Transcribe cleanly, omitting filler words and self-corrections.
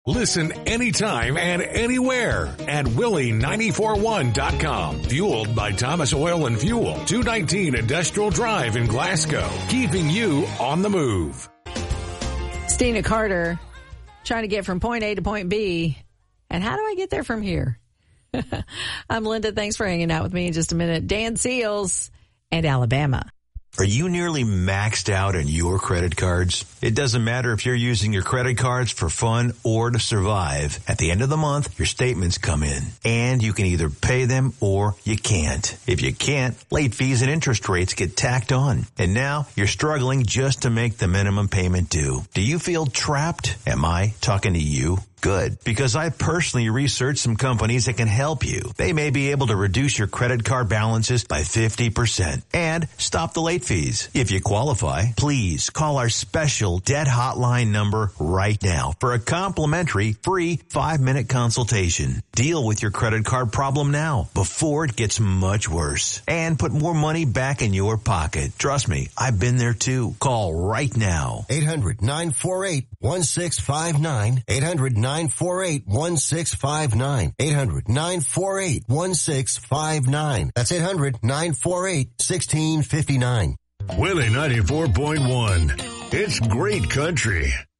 Listen anytime and anywhere at Willie941.com. Fueled by Thomas Oil and Fuel, 219 Industrial Drive in Glasgow. Keeping you on the move. Stina Carter, trying to get from point A to point B. And how do I get there from here? I'm Linda. Thanks for hanging out with me in just a minute. Dan Seals and Alabama. Are you nearly maxed out on your credit cards? It doesn't matter if you're using your credit cards for fun or to survive. At the end of the month, your statements come in, and you can either pay them or you can't. If you can't, late fees and interest rates get tacked on. And now you're struggling just to make the minimum payment due. Do you feel trapped? Am I talking to you? Good, because I personally researched some companies that can help you. They may be able to reduce your credit card balances by 50% and stop the late fees. If you qualify, please call our special debt hotline number right now for a complimentary free 5-minute consultation. Deal with your credit card problem now before it gets much worse and put more money back in your pocket. Trust me, I've been there too. Call right now. 800-948-1659. 800-948-1659. 800-948-1659. That's 800-948-1659. Willie 94.1. It's great country.